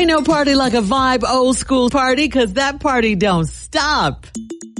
Ain't no party like a vibe old school party, 'cause that party don't stop.